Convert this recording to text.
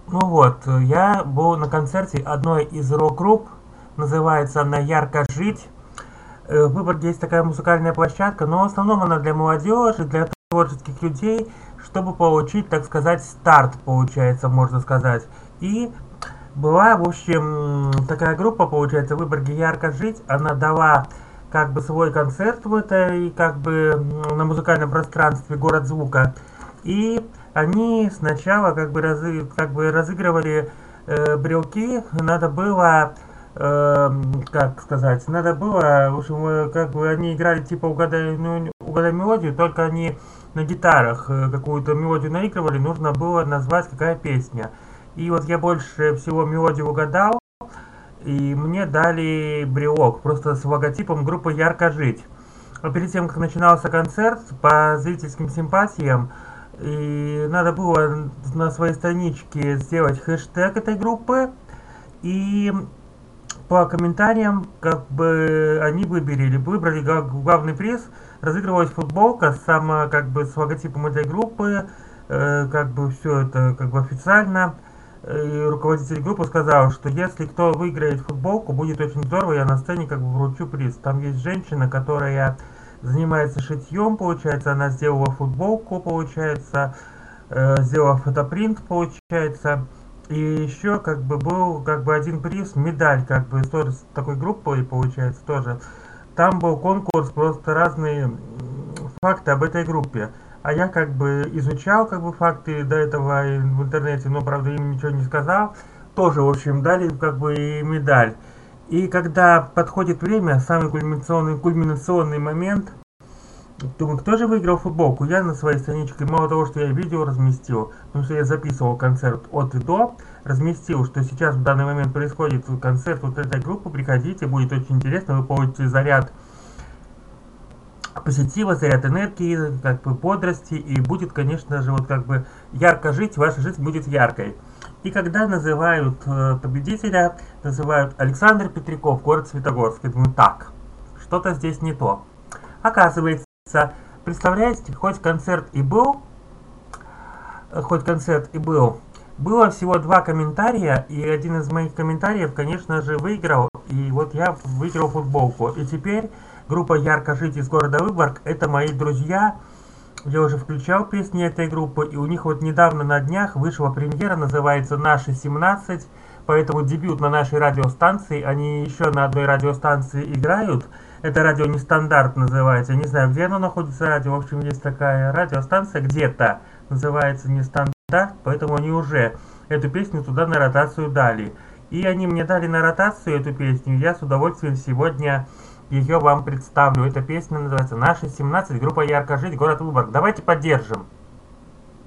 Ну вот, я был на концерте одной из рок-групп, называется она «Ярко жить». В Выборге есть такая музыкальная площадка, но в основном она для молодежи, для творческих людей, чтобы получить, так сказать, старт, получается, можно сказать. И была, в общем, такая группа, получается, в Выборге «Ярко жить». Она дала как бы свой концерт в этой, как бы, на музыкальном пространстве «Город звука». И они сначала как бы разыгрывали брелки, надо было, как сказать, надо было, в общем, как бы они играли типа угадай, ну, угадай мелодию, только они на гитарах какую-то мелодию наигрывали, нужно было назвать, какая песня. И вот я больше всего мелодию угадал, и мне дали брелок, просто с логотипом группы «Ярко жить». А перед тем, как начинался концерт, по зрительским симпатиям, и надо было на своей страничке сделать хэштег этой группы, и по комментариям, как бы они выбрали главный приз, разыгрывалась футболка как бы с логотипом этой группы, как бы все это как бы официально. И руководитель группы сказал, что если кто выиграет футболку, будет очень здорово, я на сцене как бы вручу приз. Там есть женщина, которая занимается шитьем, получается, она сделала футболку, получается, сделала фотопринт, получается. И еще как бы был как бы один приз, медаль как бы тоже с такой группой, получается, тоже. Там был конкурс, просто разные факты об этой группе. А я как бы изучал как бы факты до этого в интернете, но правда им ничего не сказал. Тоже, в общем, дали как бы и медаль. И когда подходит время, самый кульминационный момент, думаю, кто же выиграл футболку? Я на своей страничке, мало того, что я видео разместил, потому что я записывал концерт от и до, разместил, что сейчас в данный момент происходит концерт вот этой группы, приходите, будет очень интересно, вы получите заряд позитива, заряд энергии, как бы бодрости, и будет, конечно же, вот как бы ярко жить, ваша жизнь будет яркой. И когда называют победителя, называют Александр Петряков, город Светогорск, я думаю, так, что-то здесь не то. Оказывается, представляете, хоть концерт и был, было всего два комментария, и один из моих комментариев, конечно же, выиграл, и вот я выиграл футболку. И теперь группа «Ярко жить» из города Выборг — это мои друзья. Я уже включал песни этой группы, и у них вот недавно на днях вышла премьера, называется «Наши 17», поэтому дебют на нашей радиостанции, они еще на одной радиостанции играют. Это радио Нестандарт называется, не знаю, где оно находится, радио, в общем, есть такая радиостанция где-то, называется Нестандарт, поэтому они уже эту песню туда на ротацию дали. И они мне дали на ротацию эту песню, я с удовольствием сегодня ее вам представлю. Эта песня называется «Наши 17», группа «Ярко жить», город Выборг. Давайте поддержим.